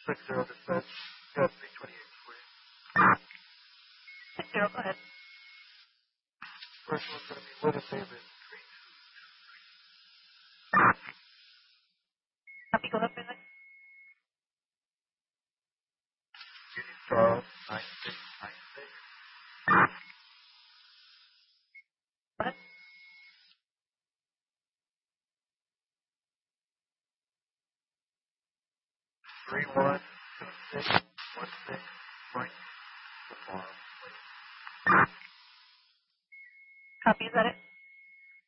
60 dispatch. Got 328 for you. 60, go ahead. First one's going to be Weather David. Copy, go ahead, please. Judy Charles, 9696. Go ahead. 312616 Frank the farm. Copy, is that it?